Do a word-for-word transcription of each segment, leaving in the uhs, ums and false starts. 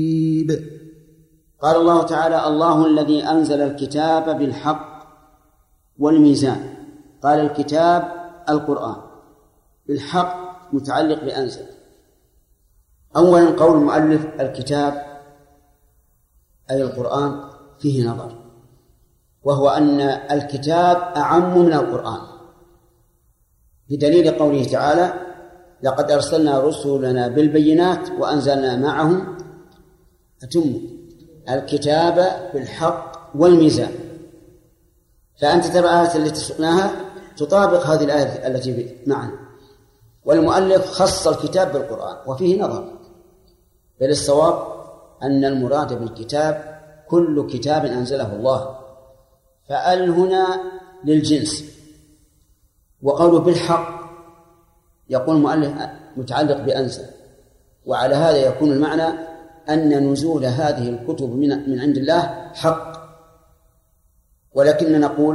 قال الله تعالى: الله الذي أنزل الكتاب بالحق والميزان. قال الكتاب القرآن، بالحق متعلق بأنزل. أولا قول المؤلف الكتاب أي القرآن فيه نظر، وهو أن الكتاب أعم من القرآن، بدليل قوله تعالى: لقد أرسلنا رسلنا بالبينات وأنزلنا معهم أتم الكتاب بالحق والميزان. فأنت ترى الآية التي سقناها تطابق هذه الآية التي معنا، والمؤلف خص الكتاب بالقرآن وفيه نظر، بل الصواب أن المراد بالكتاب كل كتاب أنزله الله، فأل هنا للجنس. وقوله بالحق يقول المؤلف متعلق بأنزل، وعلى هذا يكون المعنى أن نزول هذه الكتب من عند الله حق. ولكن نقول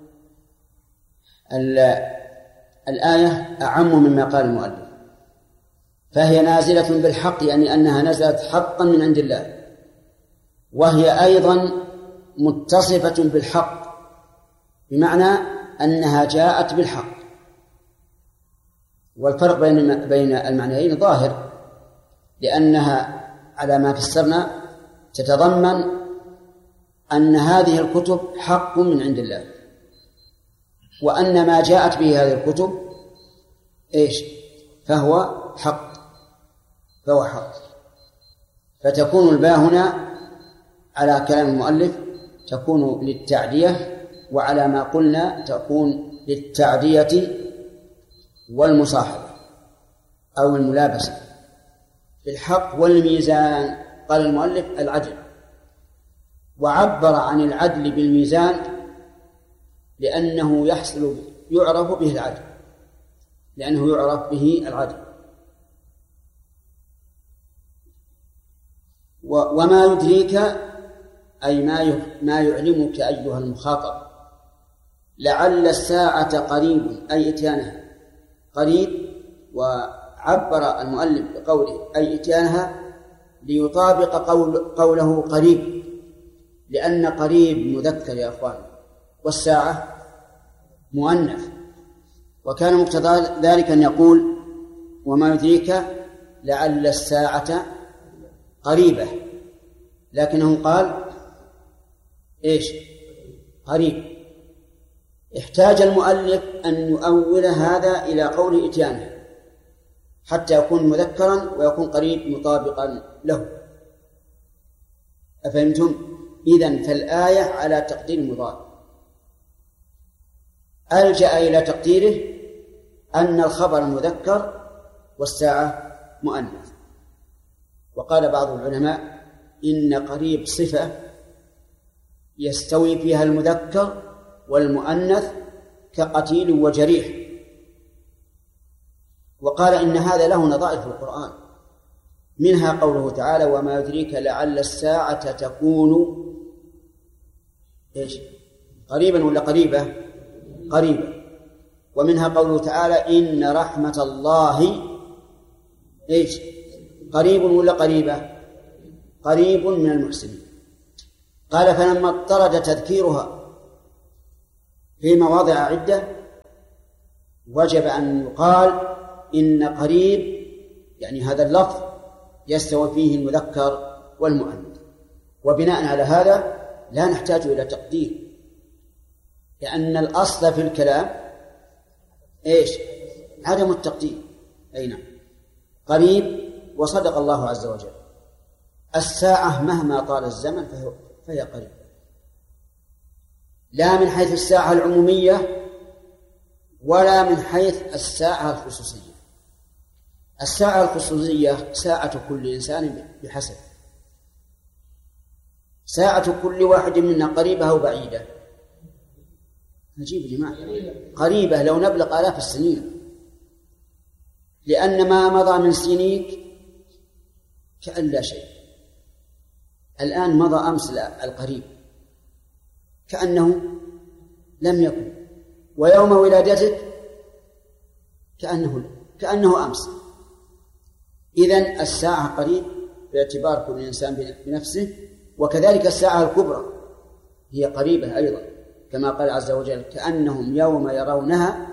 الآية أعم مما قال المؤلف، فهي نازلة بالحق، يعني أنها نزلت حقا من عند الله، وهي أيضا متصفة بالحق، بمعنى أنها جاءت بالحق. والفرق بين بين المعنيين ظاهر، لأنها على ما فسرنا تتضمن أن هذه الكتب حق من عند الله، وأن ما جاءت به هذه الكتب إيش؟ فهو حق، فهو حق. فتكون الباء هنا على كلام المؤلف تكون للتعدية، وعلى ما قلنا تكون للتعدية والمصاحبة أو الملابسة. بالحق والميزان قال المؤلف العدل، وعبر عن العدل بالميزان لأنه يحصل يعرف به العدل، لأنه يعرف به العدل. وما يدريك أي ما ما يعلمك أيها المخاطب لعل الساعة قريب أي إتيانها قريب، وعبر المؤلف بقوله أي إتيانها ليطابق قول قوله قريب، لأن قريب مذكر يا أخوان، والساعة مؤنث، وكان مقتضى ذلك أن يقول وما يدريك لعل الساعة قريبة، لكنه قال إيش؟ قريب. احتاج المؤلف أن يؤول هذا إلى قول إتيانه حتى يكون مذكرا ويكون قريب مطابقا له. أفهمتم؟ إذن فالآية على تقدير مضاد، ألجأ إلى تقديره أن الخبر مذكر والساعة مؤنث. وقال بعض العلماء إن قريب صفة يستوي فيها المذكر والمؤنث كقتيل وجريح، وقال إن هذا له نظائر في القرآن، منها قوله تعالى وما يدريك لعل الساعة تكون إيش؟ قريبا ولا قريبة؟ قريبة. ومنها قوله تعالى إن رحمة الله إيش؟ قريب ولا قريبة؟ قريب من المحسنين. قال فلما اضطرد تذكيرها في مواضع عدة وجب أن يقال إن قريب يعني هذا اللفظ يستوي فيه المذكر والمؤنث. وبناء على هذا لا نحتاج إلى تقدير، لأن الأصل في الكلام إيش؟ عدم التقدير. أي نعم، قريب. وصدق الله عز وجل، الساعة مهما طال الزمن فهي قريب، لا من حيث الساعة العمومية ولا من حيث الساعة الخصوصية. الساعة الخصوصية ساعة كل إنسان بحسب، ساعة كل واحد منا قريبة أو بعيدة. نجيب جماعة قريبة لو نبلغ آلاف السنين، لأن ما مضى من سنيك كأن لا شيء. الآن مضى أمس القريب كأنه لم يكن، ويوم ولادتك كأنه كأنه أمس. إذن الساعة قريب باعتبار كل إنسان بنفسه. وكذلك الساعة الكبرى هي قريبة أيضا، كما قال عز وجل: كأنهم يوم يرونها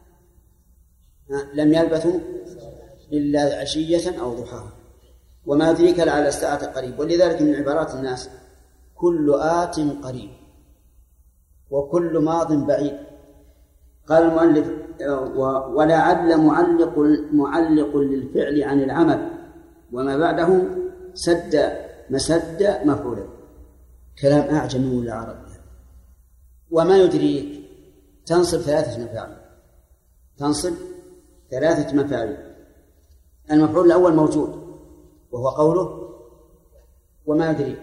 لم يلبثوا إلا عشية أو ضحاها وما يدريك لعل الساعة قريب. ولذلك من عبارات الناس: كل آت قريب وكل ماض بعيد. قال المؤلف: ولعل معلق معلق للفعل عن العمل وما بعده سد مسد مفعولا. كلام أعجمي ولا عربي؟ وما يدريك تنصب ثلاثة مفاعل، تنصب ثلاثة مفاعل. المفعول الأول موجود وهو قوله وما يدريك.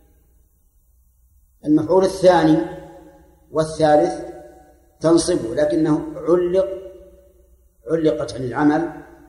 المفعول الثاني والثالث تنصبه لكنه علق علقت عن العمل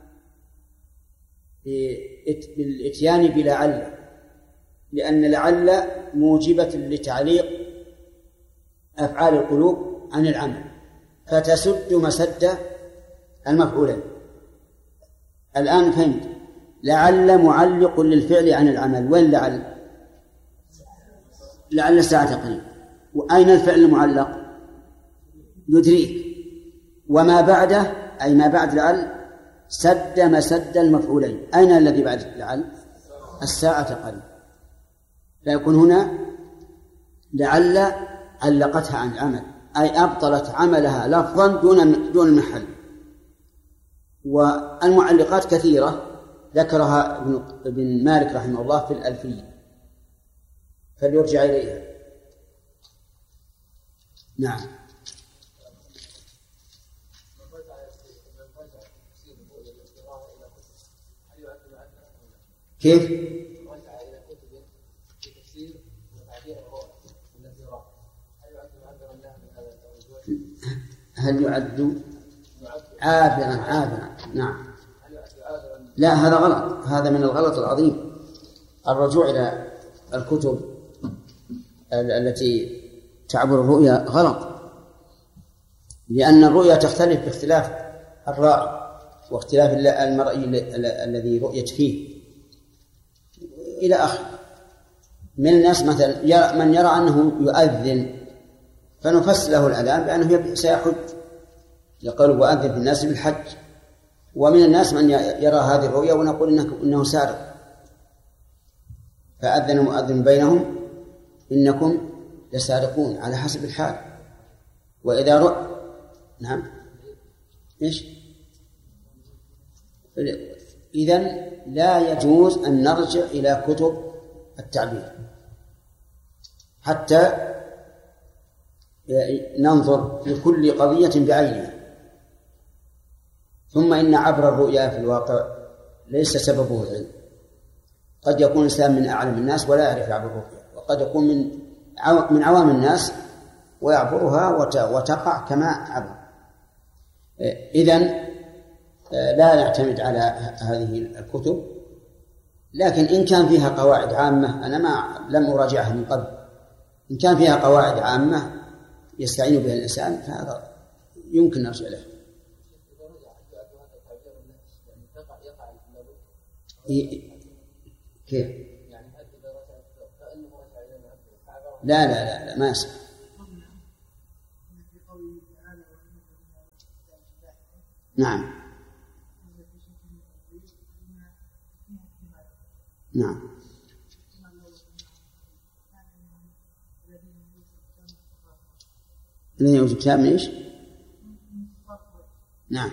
بالإتيان بلعل، لأن لعل موجبة لتعليق أفعال القلوب عن العمل، فتسد مسد المفعولين. الآن فهمت؟ لعل معلق للفعل عن العمل. وين لعل؟ لعل الساعة قريب. وأين الفعل المعلق؟ يدريك. وما بعده أي ما بعد لعل سد مسد المفعولين. أين الذي بعد لعل؟ الساعة قريب. فيكون هنا لعل علقتها عن العمل، أي أبطلت عملها لفظا دون دون المحل. والمعلقات كثيرة ذكرها ابن مالك رحمه الله في الألفية، فليرجع إليها. نعم. كيف؟ هل يعد عابرا عابرا؟ نعم. لا، هذا غلط، هذا من الغلط العظيم. الرجوع إلى الكتب التي تعبر الرؤيا غلط، لأن الرؤيا تختلف باختلاف الرأي واختلاف المرئي الذي رؤيت فيه إلى آخر. من الناس مثلا من يرى أنه يؤذن فنفسر له الأذان بأنه سيحج، يقول وأذن في الناس بالحج. ومن الناس من يرى هذه الرؤيا ونقول إنه, إنه سارق، فأذن مؤذن بينهم إنكم لسارقون، على حسب الحال. وإذا رؤى نعم إيش؟ إذن لا يجوز أن نرجع إلى كتب التعبير حتى ننظر في كل قضية بعينها. ثم إن عبر الرؤيا في الواقع ليس سببه العلم. قد يكون الإنسان من أعلم الناس ولا يعرف عبر الرؤيا، وقد يكون من من عوام الناس ويعبرها وتقع كما عبر. إذن لا نعتمد على هذه الكتب، لكن إن كان فيها قواعد عامة، أنا ما لم أراجعها من قبل، إن كان فيها قواعد عامة يستعين بها الإنسان فهذا يمكن نرجع له. كيف؟ لا لا لا, لا ما يصح. نعم نعم. الذين يوجد كتاب ايش؟ نعم.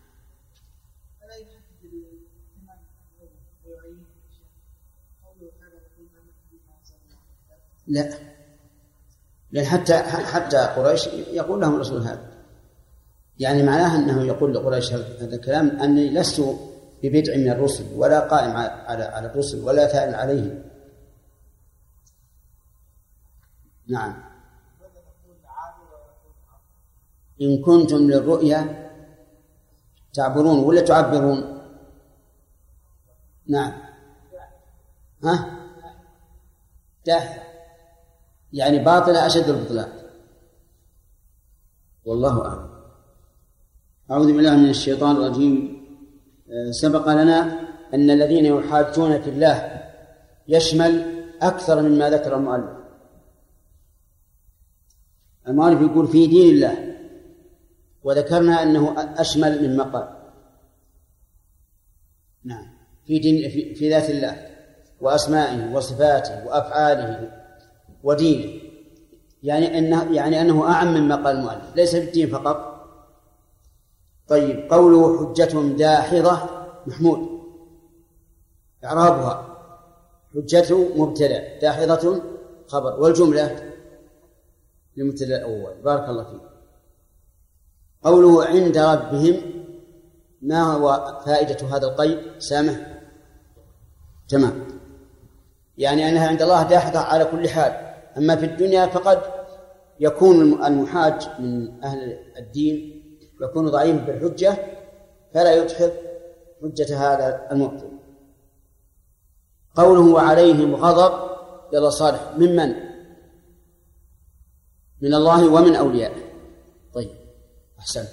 لا، لأن حتى حتى قريش يقول لهم الرسول هذا، يعني معناه أنه يقول لقريش هذا الكلام أني لست ببدع من الرسل ولا قائم على على الرسل ولا ثائر عليهم. نعم. إن كنتم للرؤيا تعبرون ولا تعبرون؟ نعم. ها؟ داهية، يعني باطلة أشد البطلان. والله أعلم. أعوذ بالله من الشيطان الرجيم. سبق لنا أن الذين يحاجون في الله يشمل أكثر مما ذكر المؤلف. المؤلف يقول في دين الله، وذكرنا أنه أشمل مما قال. نعم، في, دين في, في ذات الله وأسمائه وصفاته وأفعاله ودينه، يعني أنه, يعني أنه أعم مما قال المؤلف، ليس في الدين فقط. طيب، قوله حجة داحضة محمود، إعرابها حجة مبتدأ داحضة خبر، والجملة للمبتدأ الأول. بارك الله فيك. قوله عند ربهم، ما هو فائدة هذا القيد؟ سامح تمام، يعني أنها عند الله داحضة على كل حال. أما في الدنيا فقد يكون المحاج من أهل الدين يكون ضعيف بالحجة فلا يدحض حجة هذا المبطل. قوله وعليهم غضب، يلا صالح، ممن؟ من الله ومن أوليائه. طيب أحسن.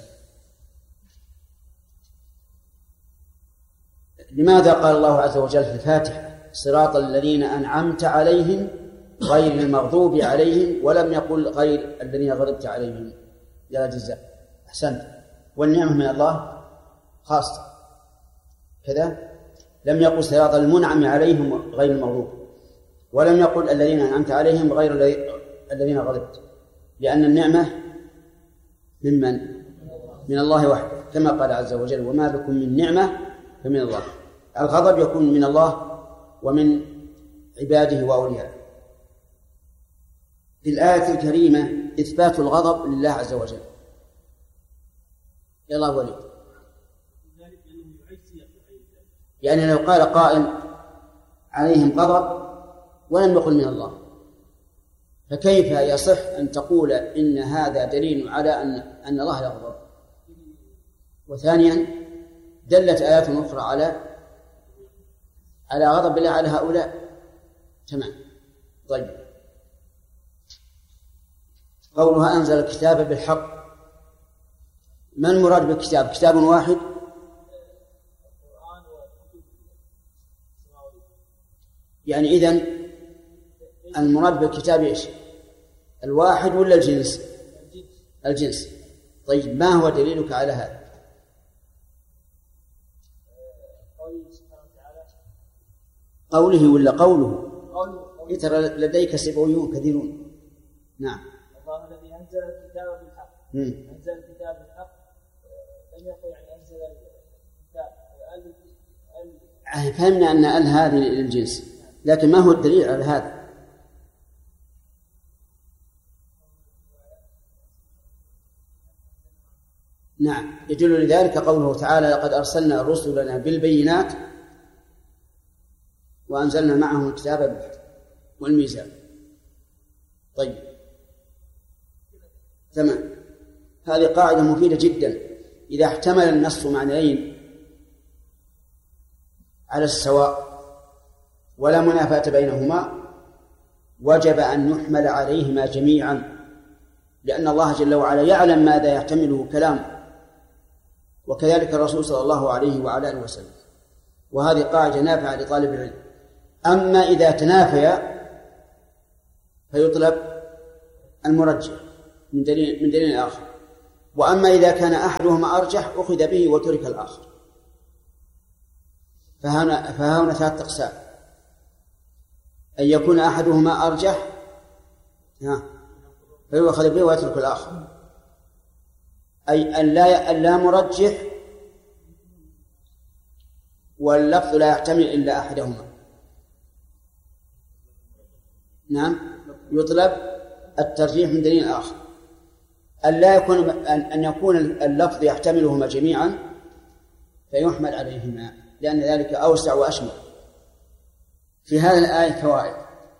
لماذا قال الله عز وجل في الفاتحة صراط الذين أنعمت عليهم غير المغضوب عليهم، ولم يقل غير الذين غضبت عليهم؟ يا جزاء، أحسنت. والنعمة من الله خاصة كذا، لم يقل صراط المنعم عليهم غير المغضوب، ولم يقل الذين أنعمت عليهم غير الذين غضبت، لأن النعمة ممن؟ من الله وحده، كما قال عز وجل وما بكم من نعمة فمن الله. الغضب يكون من الله ومن عباده وأوليائه. في الآية الكريمة إثبات الغضب لله عز وجل. يلا وليد. يعني لو قال قائل عليهم غضب ولم يقل من الله، فكيف يصح أن تقول إن هذا دليل على أن أن الله يغضب؟ وثانيا دلت آيات أخرى على على غضب الله على هؤلاء. تمام. طيب، قولها أنزل الكتاب بالحق، ما المراد بالكتاب؟ كتاب واحد؟ يعني إذن المراد بالكتاب إيش؟ الواحد ولا الجنس؟ الجنس. طيب، ما هو دليلك على هذا؟ قوله ولا قوله؟ ترى لديك سبعيون كثيرون. نعم. الله الذي أنزل الكتاب بالحق. أنزل الكتاب بالحق، لم يقل يعني أنزل الكتاب. فهمنا أن ال هذه للجنس، لكن ما هو الدليل على هذا؟ نعم، يدل لذلك قوله تعالى لقد أرسلنا رسلنا بالبينات وأنزلنا معهم الكتاب والميزان. طيب تمام، هذه قاعدة مفيدة جدا. إذا احتمل النص معنيين على السواء ولا منافاة بينهما وجب أن يحمل عليهما جميعا، لأن الله جل وعلا يعلم ماذا يحتمله كلامه، وكذلك الرسول صلى الله عليه وعلى آله وسلم. وهذه قاعدة نافعة لطالب العلم. أما إذا تنافيا فيطلب المرجح من دليل من دليل آخر، وأما إذا كان أحدهما أرجح أخذ به وترك الآخر. فهنا فهنا ثلاث أقسام: أن يكون أحدهما أرجح فيؤخذ به ويترك الآخر، أي أن لا أن لا مرجح واللفظ لا يحتمل إلا أحدهما. نعم، يطلب الترجيح من دليل آخر. أن لا يكون أن يكون اللفظ يحتملهما جميعا فيحمل عليهما، لأن ذلك أوسع وأشمل. في هذه الآية فوائد.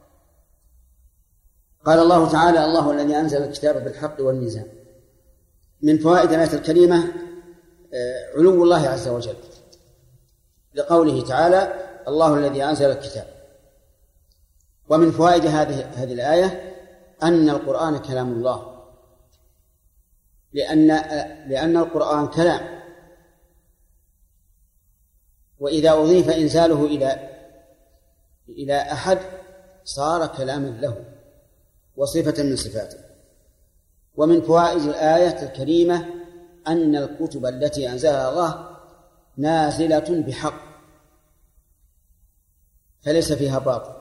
قال الله تعالى الله الذي أنزل الكتاب بالحق والميزان. من فوائد الآية الكريمة علو الله عز وجل، لقوله تعالى الله الذي أنزل الكتاب. ومن فوائد هذه هذه الآية أن القرآن كلام الله، لأن لأن القرآن كلام، وإذا أضيف إنزاله إلى إلى أحد صار كلاما له وصفة من صفاته. ومن فوائد الآية الكريمة أن الكتب التي أنزلها الله نازلة بحق فليس فيها باطل.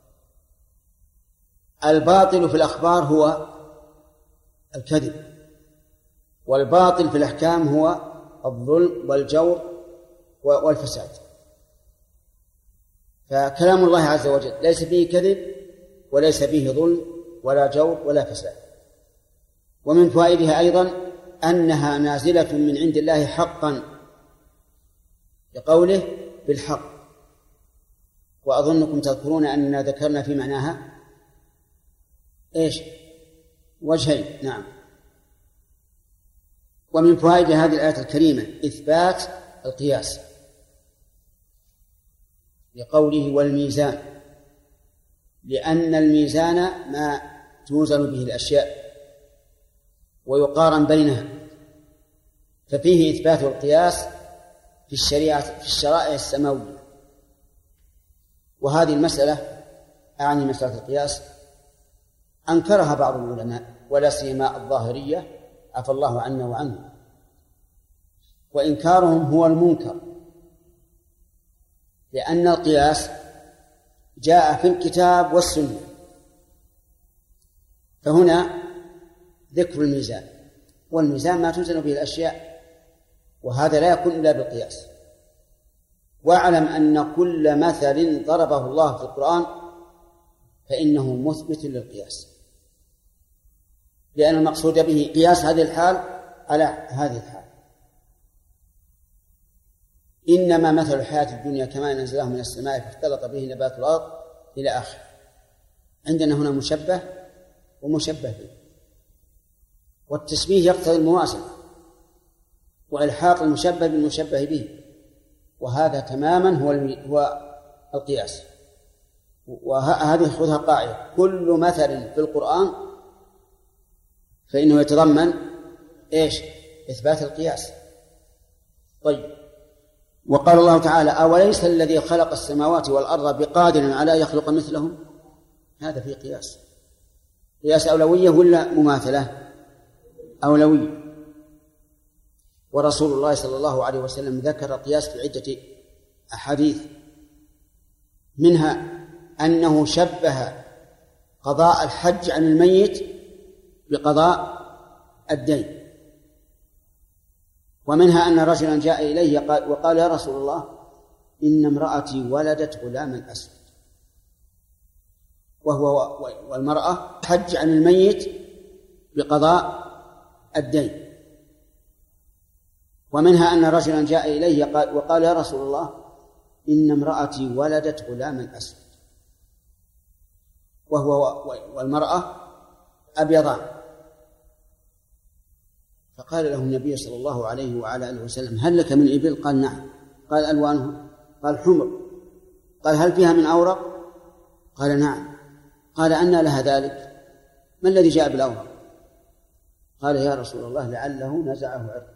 الباطل في الأخبار هو الكذب، والباطل في الأحكام هو الظلم والجور والفساد. فكلام الله عز وجل ليس فيه كذب وليس فيه ظلم ولا جور ولا فساد. ومن فوائدها أيضا أنها نازلة من عند الله حقا لقوله بالحق. وأظنكم تذكرون أننا ذكرنا في معناها إيش؟ وجهين. نعم. ومن فوائد هذه الآية الكريمة إثبات القياس لقوله والميزان، لأن الميزان ما توزن به الأشياء ويقارن بينها، ففيه إثبات القياس في الشريعة في الشرائع السماوية. وهذه المسألة أعني مسألة القياس أنكرها بعض العلماء ولا سيما الظاهرية عفى الله عنا وعنه، وإنكارهم هو المنكر، لأن القياس جاء في الكتاب والسنة. فهنا ذكر الميزان، والميزان ما توزن به الأشياء، وهذا لا يكون إلا بالقياس. واعلم أن كل مثل ضربه الله في القرآن فإنه مثبت للقياس، لأن المقصود به قياس هذه الحال على هذه الحال. إنما مثل الحياة الدنيا كما أنزله من السماء فاختلط به نبات الأرض إلى آخر. عندنا هنا مشبه ومشبه به، والتشبيه يقتضي الموازنة وإلحاق المشبه بالمشبه به، وهذا تماما هو هو القياس. وهذه خذها قاعدة: كل مثل في القرآن فإنه يتضمن إيش؟ إثبات القياس. طيب، وقال الله تعالى: أوليس الذي خلق السماوات والأرض بقادر على يخلق مثلهم؟ هذا فيه قياس. قياس أولوية ولا مماثلة؟ أولوية. ورسول الله صلى الله عليه وسلم ذكر القياس في عدة أحاديث، منها أنه شبه قضاء الحج عن الميت بقضاء الدين، ومنها أن رجلا جاء إليه وقال: يا رسول الله، إن امرأتي ولدت غلاما أسود. وهو والمرأة حج عن الميت بقضاء الدين. ومنها أن رجلا جاء إليه وقال: يا رسول الله، إن امرأتي ولدت غلاما أسود. وهو والمرأة أبيضان. فقال له النبي صلى الله عليه وعلى آله وسلم: هل لك من إبل؟ قال: نعم. قال: ألوانها؟ قال: حمر. قال: هل فيها من أورق؟ قال: نعم. قال: أنى لها ذلك؟ ما الذي جاء بالأورق؟ قال: يا رسول الله، لعله نزعه عرق.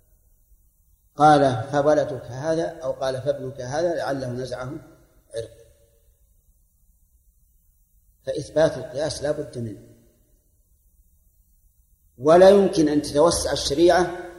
قال: فولدك هذا، أو قال: فابنك هذا لعله نزعه عرق. فإثبات القياس لا بد منه، ولا يمكن أن تتوسع الشريعة